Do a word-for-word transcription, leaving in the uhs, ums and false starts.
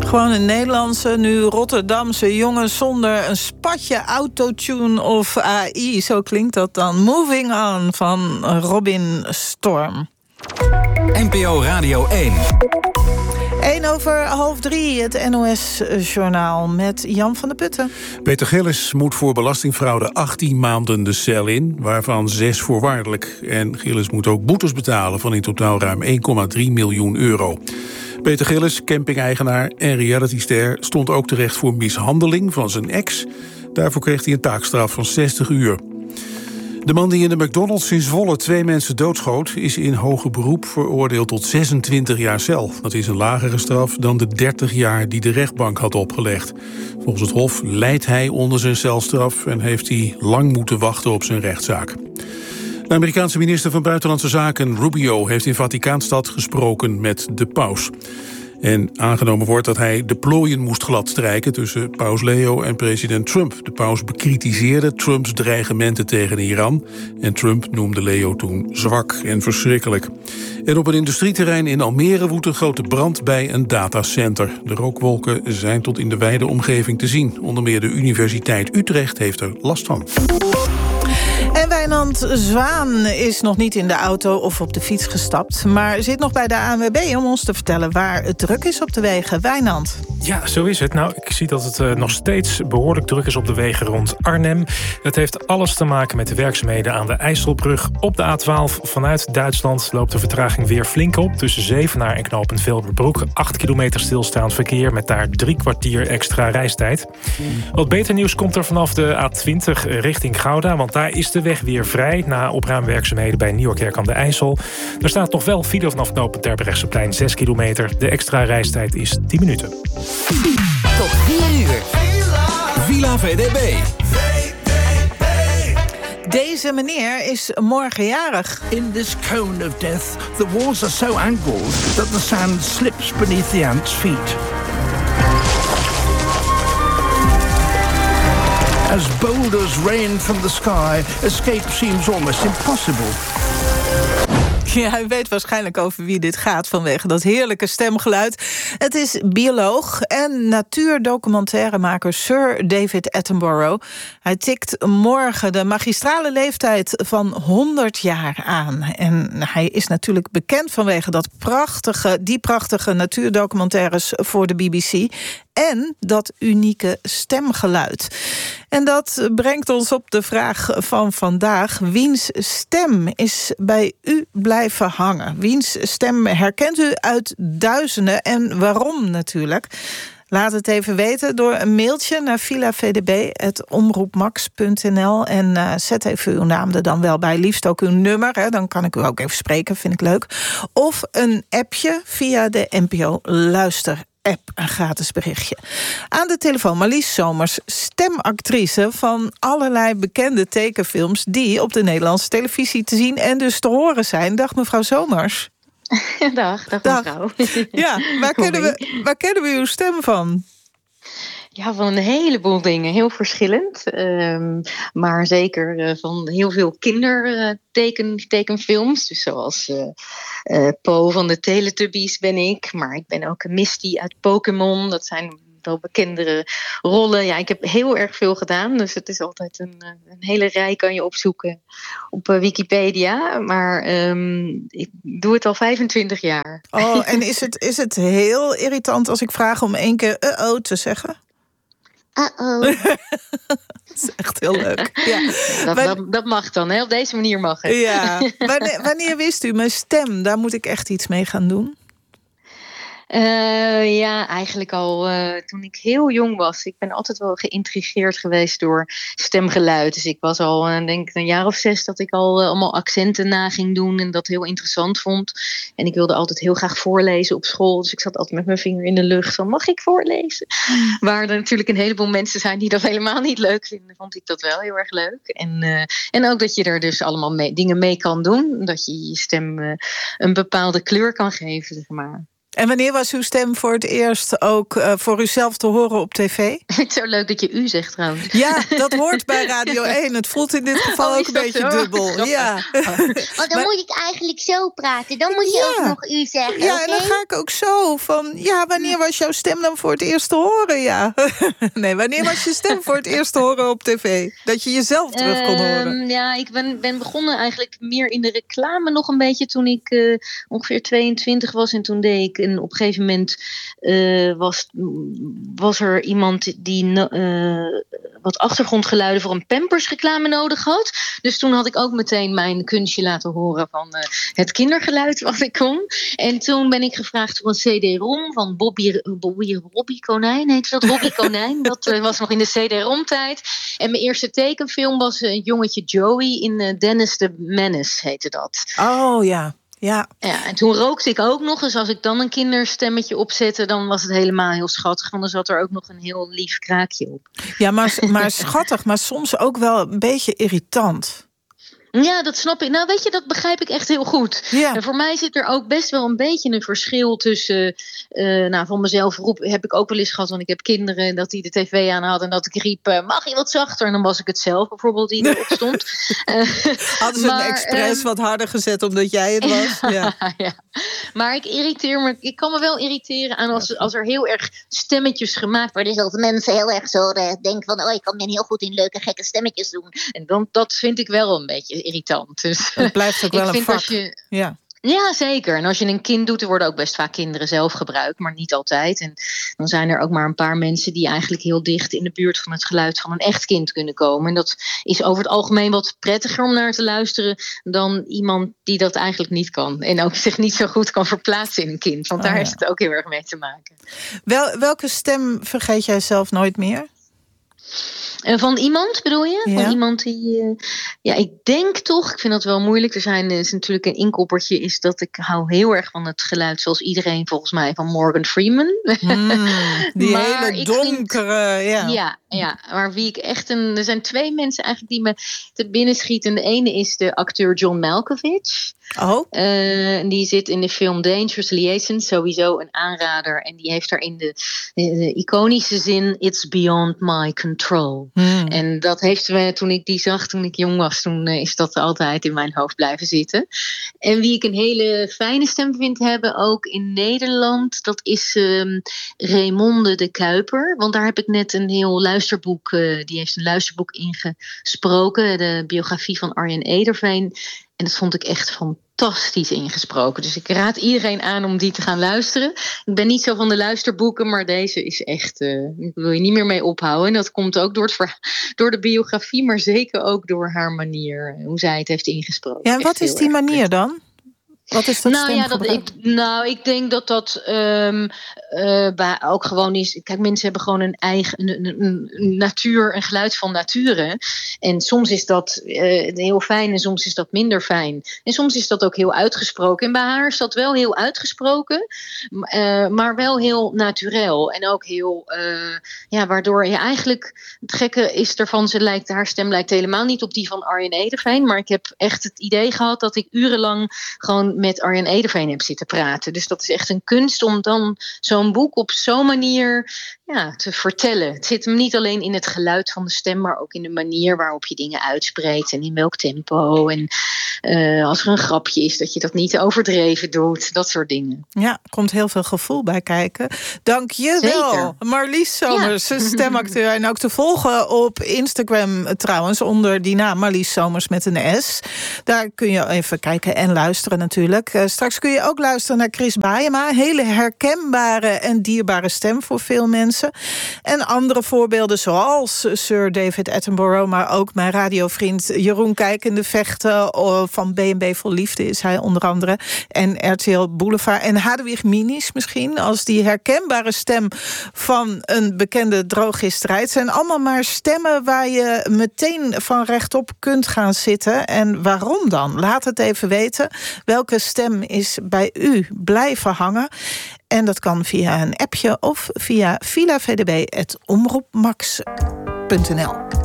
Gewoon een Nederlandse, nu Rotterdamse jongen zonder een spatje autotune of A I. Zo klinkt dat dan. Moving On van Robin Storm. N P O Radio één. één over half drie, het N O S-journaal met Jan van der Putten. Peter Gillis moet voor belastingfraude achttien maanden de cel in, waarvan zes voorwaardelijk. En Gillis moet ook boetes betalen van in totaal ruim één komma drie miljoen euro. Peter Gillis, camping-eigenaar en realityster, stond ook terecht voor mishandeling van zijn ex. Daarvoor kreeg hij een taakstraf van zestig uur. De man die in de McDonald's in Zwolle twee mensen doodschoot, is in hoger beroep veroordeeld tot zesentwintig jaar cel. Dat is een lagere straf dan de dertig jaar die de rechtbank had opgelegd. Volgens het Hof lijdt hij onder zijn celstraf en heeft hij lang moeten wachten op zijn rechtszaak. De Amerikaanse minister van Buitenlandse Zaken, Rubio, heeft in Vaticaanstad gesproken met de paus. En aangenomen wordt dat hij de plooien moest gladstrijken tussen paus Leo en president Trump. De paus bekritiseerde Trumps dreigementen tegen Iran. En Trump noemde Leo toen zwak en verschrikkelijk. En op een industrieterrein in Almere woedt een grote brand bij een datacenter. De rookwolken zijn tot in de wijde omgeving te zien. Onder meer de Universiteit Utrecht heeft er last van. En Wijnand Zwaan is nog niet in de auto of op de fiets gestapt, maar zit nog bij de A N W B om ons te vertellen waar het druk is op de wegen. Wijnand. Ja, zo is het. Nou, ik zie dat het uh, nog steeds behoorlijk druk is op de wegen rond Arnhem. Dat heeft alles te maken met de werkzaamheden aan de IJsselbrug. Op de A twaalf vanuit Duitsland loopt de vertraging weer flink op. Tussen Zevenaar en knooppunt Velperbroek. Acht kilometer stilstaand verkeer met daar drie kwartier extra reistijd. Wat beter nieuws komt er vanaf de A twintig richting Gouda, want daar is de weg weer vrij na opruimwerkzaamheden bij Nieuwerkerk aan de IJssel. Er staat nog wel file vanaf knooppunt Terbrechtseplein zes kilometer. De extra reistijd is tien minuten. Tot vier uur. Villa V D B. Deze meneer is morgen jarig. In this cone of death, the walls are so angled that the sand slips beneath the ants' feet. As boulders rain from the sky, escape seems almost impossible. Ja, u weet waarschijnlijk over wie dit gaat vanwege dat heerlijke stemgeluid. Het is bioloog en natuurdocumentairemaker Sir David Attenborough. Hij tikt morgen de magistrale leeftijd van honderd jaar aan. En hij is natuurlijk bekend vanwege dat prachtige, die prachtige natuurdocumentaires voor de B B C. En dat unieke stemgeluid. En dat brengt ons op de vraag van vandaag. Wiens stem is bij u blijven hangen? Wiens stem herkent u uit duizenden en waarom natuurlijk? Laat het even weten door een mailtje naar villa v d b apenstaartje omroepmax punt n l. En uh, zet even uw naam er dan wel bij. Liefst ook uw nummer, hè, dan kan ik u ook even spreken, vind ik leuk. Of een appje via de N P O Luister app, een gratis berichtje. Aan de telefoon Marlies Somers, stemactrice van allerlei bekende tekenfilms die op de Nederlandse televisie te zien en dus te horen zijn. Dag mevrouw Somers. Dag, dag, dag. mevrouw. Ja, waar kennen, we, waar kennen we uw stem van? Ja, van een heleboel dingen. Heel verschillend. Um, maar zeker uh, van heel veel kindertekenfilms. Uh, dus zoals uh, uh, Po van de Teletubbies ben ik. Maar ik ben ook een Misty uit Pokémon. Dat zijn wel bekendere rollen. Ja, ik heb heel erg veel gedaan. Dus het is altijd een, een hele rij kan je opzoeken op uh, Wikipedia. Maar um, ik doe het al vijfentwintig jaar. Oh, en is het, is het heel irritant als ik vraag om één keer uh-oh te zeggen? Uh-oh. Dat is echt heel leuk. Ja. Dat, dat, dat mag dan, hè? Op deze manier mag het. Ja. Wanneer, wanneer wist u, mijn stem, daar moet ik echt iets mee gaan doen? Uh, ja, eigenlijk al uh, toen ik heel jong was. Ik ben altijd wel geïntrigeerd geweest door stemgeluid. Dus ik was al, uh, denk ik, een jaar of zes dat ik al uh, allemaal accenten na ging doen en dat heel interessant vond. En ik wilde altijd heel graag voorlezen op school. Dus ik zat altijd met mijn vinger in de lucht van, mag ik voorlezen? Mm. Waar er natuurlijk een heleboel mensen zijn die dat helemaal niet leuk vinden, vond ik dat wel heel erg leuk. En, uh, en ook dat je er dus allemaal mee, dingen mee kan doen. Dat je je stem uh, een bepaalde kleur kan geven, zeg maar. En wanneer was uw stem voor het eerst ook uh, voor uzelf te horen op tv? Het is zo leuk dat je u zegt trouwens. Ja, dat hoort bij Radio één. Het voelt in dit geval oh, ook een beetje zo? dubbel. Ja. Oh. Want dan maar, moet ik eigenlijk zo praten. Dan moet je ja. ook nog u zeggen. Ja, okay? en dan ga ik ook zo van... Ja, wanneer was jouw stem dan voor het eerst te horen? Ja. Nee, wanneer was je stem voor het eerst te horen op tv? Dat je jezelf terug kon horen. Um, ja, ik ben, ben begonnen eigenlijk meer in de reclame nog een beetje... toen ik uh, ongeveer tweeëntwintig was. En toen deed ik... En op een gegeven moment uh, was, was er iemand die uh, wat achtergrondgeluiden voor een Pampers reclame nodig had. Dus toen had ik ook meteen mijn kunstje laten horen van uh, het kindergeluid wat ik kon. En toen ben ik gevraagd voor een cd-rom van Bobby, Bobby Robbie Konijn. Heet dat Robbie Konijn? Dat uh, was nog in de cd-rom tijd. En mijn eerste tekenfilm was een jongetje Joey in uh, Dennis the Menace heette dat. Oh ja. Ja. ja, en toen rookte ik ook nog. Dus als ik dan een kinderstemmetje opzette... dan was het helemaal heel schattig. Want dan zat er ook nog een heel lief kraakje op. Ja, maar, maar schattig, maar soms ook wel een beetje irritant. Ja, dat snap ik. Nou, weet je, dat begrijp ik echt heel goed. Ja. En voor mij zit er ook best wel een beetje een verschil tussen... Uh, nou, van mezelf roep, heb ik ook wel eens gehad... want ik heb kinderen, dat die de tv aan hadden... en dat ik riep, uh, mag je wat zachter? En dan was ik het zelf bijvoorbeeld die erop stond. uh, Hadden ze maar, een expres um, wat harder gezet omdat jij het was? Ja. ja. Maar ik irriteer me... Ik kan me wel irriteren aan als, als er heel erg stemmetjes gemaakt worden. Dus als mensen heel erg zo uh, denken van... oh, ik kan ben heel goed in leuke gekke stemmetjes doen. En dan, dat vind ik wel een beetje irritant. Dus, het blijft ook wel een vak. Je, ja. ja, zeker. En als je een kind doet, er worden ook best vaak kinderen zelf gebruikt, maar niet altijd. En dan zijn er ook maar een paar mensen die eigenlijk heel dicht in de buurt van het geluid van een echt kind kunnen komen. En dat is over het algemeen wat prettiger om naar te luisteren dan iemand die dat eigenlijk niet kan. En ook zich niet zo goed kan verplaatsen in een kind. Want daar oh, ja. heeft het ook heel erg mee te maken. Wel, welke stem vergeet jij zelf nooit meer? Uh, van iemand bedoel je? Ja. Van iemand die... Uh, ja, ik denk toch, ik vind dat wel moeilijk. Er zijn is natuurlijk een inkoppertje, is dat ik hou heel erg van het geluid, zoals iedereen volgens mij, van Morgan Freeman. Mm, die hele donkere, vind, ja. ja. Ja, maar wie ik echt een... Er zijn twee mensen eigenlijk die me te binnen schieten. De ene is de acteur John Malkovich. Oh. Uh, die zit in de film Dangerous Liaison, sowieso een aanrader. En die heeft daarin de, de, de iconische zin... It's beyond my control. Hmm. En dat heeft me, toen ik die zag, toen ik jong was... toen uh, is dat altijd in mijn hoofd blijven zitten. En wie ik een hele fijne stem vind hebben, ook in Nederland... dat is um, Raymonde de Kuiper. Want daar heb ik net een heel luisterboek... Uh, die heeft een luisterboek ingesproken. De biografie van Arjen Ederveen... En dat vond ik echt fantastisch ingesproken. Dus ik raad iedereen aan om die te gaan luisteren. Ik ben niet zo van de luisterboeken, maar deze is echt... Uh, ik wil je niet meer mee ophouden. En dat komt ook door, het verha- door de biografie, maar zeker ook door haar manier. Hoe zij het heeft ingesproken. Ja, en wat is die manier prettig. dan? Wat is dat nou ja, dat ik, nou, ik denk dat dat um, uh, bij ook gewoon is... Kijk, mensen hebben gewoon een eigen een, een, een natuur, een geluid van nature. En soms is dat uh, heel fijn en soms is dat minder fijn. En soms is dat ook heel uitgesproken. En bij haar is dat wel heel uitgesproken, uh, maar wel heel naturel. En ook heel, uh, ja, waardoor je eigenlijk... Het gekke is ervan, ze lijkt, haar stem lijkt helemaal niet op die van Arjen Ederveen. Maar ik heb echt het idee gehad dat ik urenlang gewoon met Arjen Ederveen heb zitten praten. Dus dat is echt een kunst om dan zo'n boek op zo'n manier ja, te vertellen. Het zit hem niet alleen in het geluid van de stem, maar ook in de manier waarop je dingen uitspreekt en in welk tempo. En uh, als er een grapje is, dat je dat niet overdreven doet. Dat soort dingen. Ja, er komt heel veel gevoel bij kijken. Dank je wel, Marlies Somers, ja. stemacteur. En ook te volgen op Instagram trouwens, onder die naam Marlies Somers met een S. Daar kun je even kijken en luisteren natuurlijk. Uh, straks kun je ook luisteren naar Chris Baaema. Hele herkenbare en dierbare stem voor veel mensen. En andere voorbeelden zoals Sir David Attenborough, maar ook mijn radiovriend Jeroen Kijkende Vechten van B en B Vol Liefde is hij onder andere. En R T L Boulevard. En Hadewig Minis misschien als die herkenbare stem van een bekende drogisterij. Het zijn allemaal maar stemmen waar je meteen van rechtop kunt gaan zitten. En waarom dan? Laat het even weten. Welke stem is bij u blijven hangen? En dat kan via een appje of via villa v d b punt omroepmax punt n l.